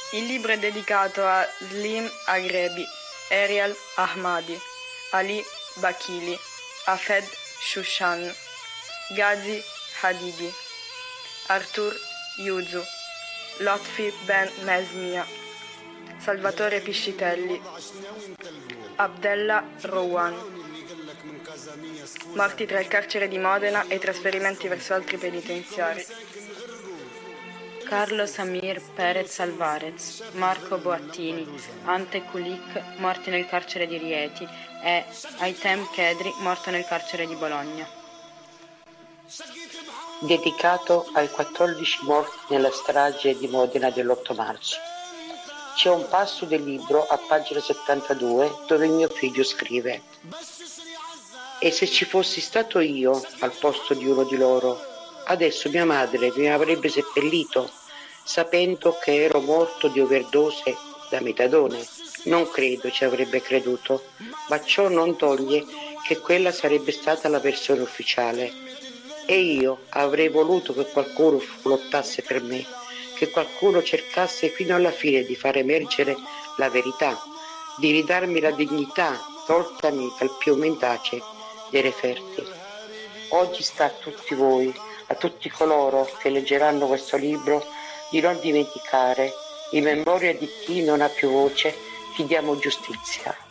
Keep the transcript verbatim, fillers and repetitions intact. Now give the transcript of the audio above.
Il libro è dedicato a Slim Agrebi, Ariel Ahmadi, Ali Bakili, Hafed Shushan, Ghazi Hadidi, Artur Yuzu, Lotfi Ben Mesmia, Salvatore Piscitelli, Abdella Rowan. Morti tra il carcere di Modena e i trasferimenti verso altri penitenziari. Carlos Amir Perez Alvarez, Marco Boattini, Ante Kulik, morti nel carcere di Rieti, e Aitem Kedri, morto nel carcere di Bologna. Dedicato ai quattordici morti nella strage di Modena dell'otto marzo. C'è un passo del libro a pagina settantadue dove mio figlio scrive: e se ci fossi stato io al posto di uno di loro, adesso mia madre mi avrebbe seppellito sapendo che ero morto di overdose da metadone. Non credo ci avrebbe creduto, ma ciò non toglie che quella sarebbe stata la versione ufficiale. E io avrei voluto che qualcuno lottasse per me, che qualcuno cercasse fino alla fine di far emergere la verità, di ridarmi la dignità toltami dal più mendace dei referti. Oggi sta a tutti voi, a tutti coloro che leggeranno questo libro, di non dimenticare, in memoria di chi non ha più voce, chiediamo giustizia.